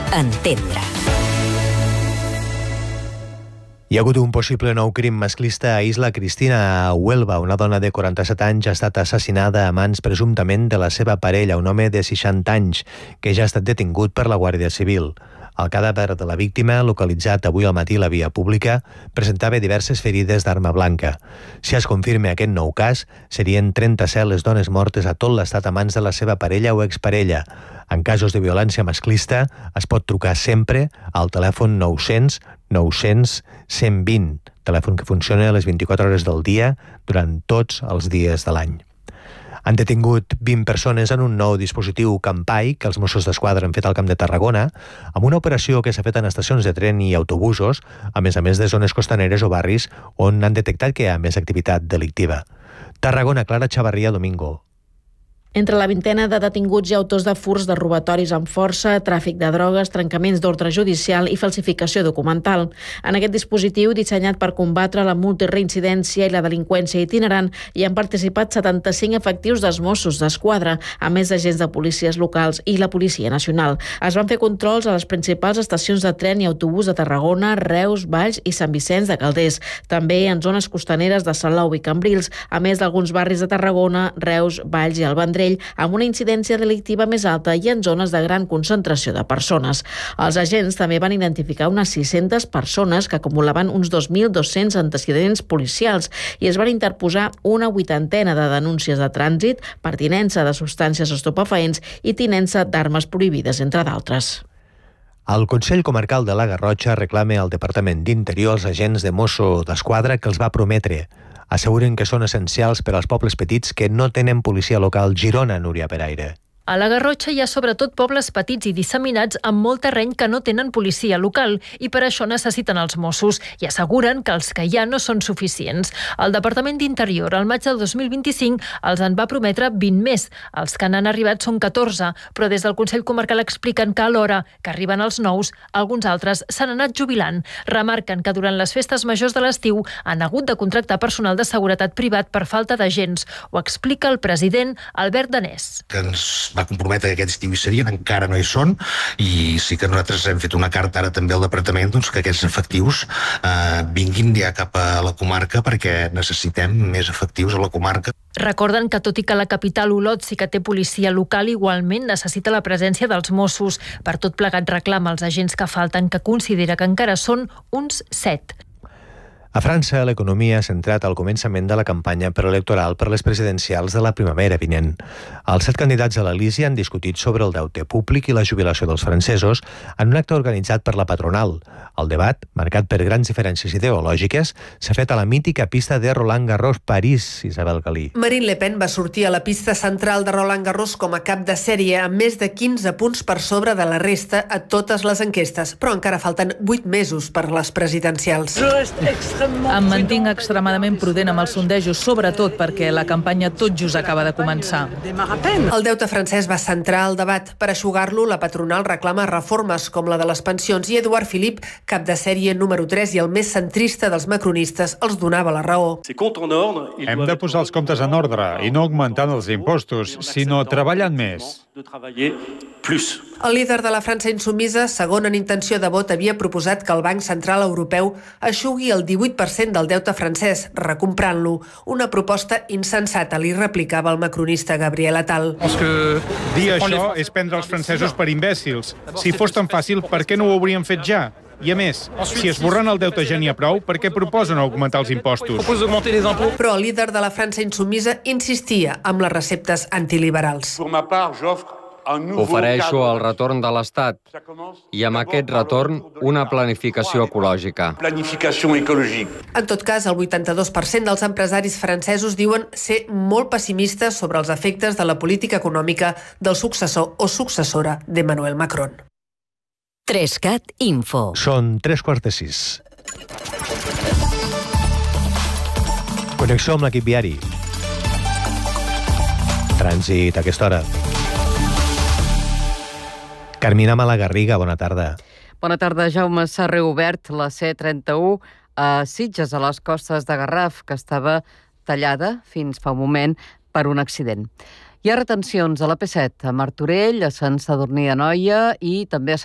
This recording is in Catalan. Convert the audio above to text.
Entendre. Hi ha hagut un possible nou crim masclista a Isla Cristina, a Huelva. Una dona de 47 anys ha estat assassinada a mans presumptament de la seva parella, un home de 60 anys, que ja ha estat detingut per la Guàrdia Civil. El cadàver de la víctima, localitzat avui al matí a la via pública, presentava diverses ferides d'arma blanca. Si es confirma aquest nou cas, serien 37 les dones mortes a tot l'estat a mans de la seva parella o exparella. En casos de violència masclista, es pot trucar sempre al telèfon 900 900 120, telèfon que funciona a les 24 hores del dia durant tots els dies de l'any. Han detingut 20 persones en un nou dispositiu Campai que els Mossos d'Esquadra han fet al Camp de Tarragona, amb una operació que s'ha fet en estacions de tren i autobusos, a més de zones costaneres o barris on han detectat que hi ha més activitat delictiva. Tarragona, Clara Chavarría, Domingo. Entre la vintena de detinguts hi ha autors de furts, de robatoris amb força, tràfic de drogues, trencaments d'ordre judicial i falsificació documental. En aquest dispositiu, dissenyat per combatre la multireincidència i la delinqüència itinerant, hi han participat 75 efectius dels Mossos d'Esquadra, a més d'agents de policies locals i la Policia Nacional. Es van fer controls a les principals estacions de tren i autobús de Tarragona, Reus, Valls i Sant Vicenç de Calders. També en zones costaneres de Salou i Cambrils, a més d'alguns barris de Tarragona, Reus, Valls i el Vendrell, amb una incidència delictiva més alta i en zones de gran concentració de persones. Els agents també van identificar unes 600 persones que acumulaven uns 2.200 antecedents policials i es van interposar una 80ena de denúncies de trànsit per tinença de substàncies estupefaents i tinença d'armes prohibides, entre d'altres. El Consell Comarcal de la Garrotxa reclama al Departament d'Interior els agents de Mosso d'Esquadra que els va prometre. Asseguren que són essencials per als pobles petits que no tenen policia local. Girona, Núria Peraire. A la Garrotxa hi ha sobretot pobles petits i disseminats amb molt terreny que no tenen policia local i per això necessiten els Mossos i asseguren que els que hi ha no són suficients. El Departament d'Interior al maig del 2025 els en va prometre 20 més. Els que n'han arribat són 14, però des del Consell Comarcal expliquen que alhora que arriben els nous, alguns altres s'han anat jubilant. Remarquen que durant les festes majors de l'estiu han hagut de contractar personal de seguretat privat per falta d'agents. Ho explica el president Albert Danés. Que ens va comprometre que aquest estiu hi serien, encara no hi són, i sí que nosaltres hem fet una carta ara també al departament que aquests efectius vinguin ja cap a la comarca perquè necessitem més efectius a la comarca. Recorden que tot i que la capital Olot sí que té policia local, igualment necessita la presència dels Mossos. Per tot plegat reclama als agents que falten, que considera que encara són uns 7. A França, l'economia s'ha centrat al començament de la campanya preelectoral per les presidencials de la primavera vinent. Els 7 candidats a l'Elisi han discutit sobre el deute públic i la jubilació dels francesos en un acte organitzat per la patronal. El debat, marcat per grans diferències ideològiques, s'ha fet a la mítica pista de Roland Garros, París, Isabel Galí. Marine Le Pen va sortir a la pista central de Roland Garros com a cap de sèrie, amb més de 15 punts per sobre de la resta a totes les enquestes, però encara falten 8 mesos per les presidencials. Em mantinc extremadament prudent amb els sondejos, sobretot perquè la campanya tot just acaba de començar. El deute francès va centrar el debat. Per eixugar-lo, la patronal reclama reformes com la de les pensions i Edouard Philippe, cap de sèrie número 3 i el més centrista dels macronistes, els donava la raó. Hem de posar els comptes en ordre i no augmentant els impostos, sinó treballant més. El líder de la França insumisa, segon en intenció de vot, havia proposat que el Banc Central Europeu eixugui el 18% del deute francès, recomprant-lo. Una proposta insensata, li replicava el macronista Gabriel Attal. Dir això és prendre els francesos per imbècils. Si fos tan fàcil, per què no ho haurien fet ja? I a més, si esborrant el deute ja n'hi ha prou, per què proposen augmentar els impostos? Però el líder de la França insumisa insistia amb les receptes antiliberals. Ofereixo el retorn de l'Estat i amb aquest retorn una planificació ecològica. En tot cas, el 82% dels empresaris francesos diuen ser molt pessimistes sobre els efectes de la política econòmica del successor o successora d'Emmanuel Macron. 3CAT Info. Són 3:45. Connexió amb l'equip viari. Trànsit a aquesta hora. Carmina Malagarriga, bona tarda. Bona tarda, Jaume. S'ha reobert la C31 a Sitges, a les costes de Garraf, que estava tallada fins fa un moment per un accident. Hi ha retencions a la P7, a Martorell, a Sant Sadurní d'Anoia i també a